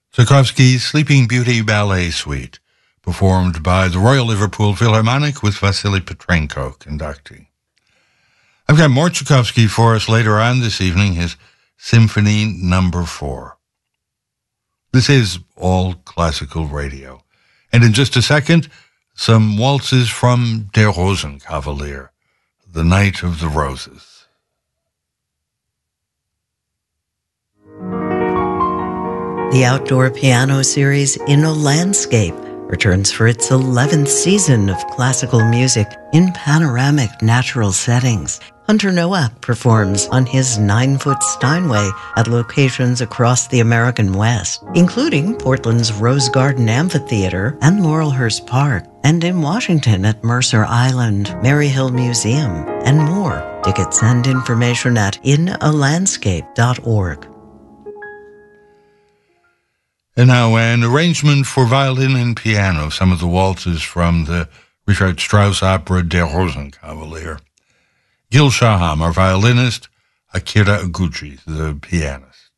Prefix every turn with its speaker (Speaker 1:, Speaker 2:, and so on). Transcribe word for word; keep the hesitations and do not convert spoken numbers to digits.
Speaker 1: Tchaikovsky's Sleeping Beauty Ballet Suite, performed by the Royal Liverpool Philharmonic with Vasily Petrenko conducting. I've got more Tchaikovsky for us later on this evening, his Symphony Number Four. This is all classical radio. And in just a second, some waltzes from Der Rosenkavalier, The Night of the Roses.
Speaker 2: The outdoor piano series In a Landscape returns for its eleventh season of classical music in panoramic natural settings. Hunter Nowak performs on his nine-foot Steinway at locations across the American West, including Portland's Rose Garden Amphitheater and Laurelhurst Park, and in Washington at Mercer Island, Maryhill Museum, and more. Tickets and information at in a landscape dot org.
Speaker 1: And now an arrangement for violin and piano, some of the waltzes from the Richard Strauss opera Der Rosenkavalier. Gil Shaham, our violinist, Akira Iguchi, the pianist.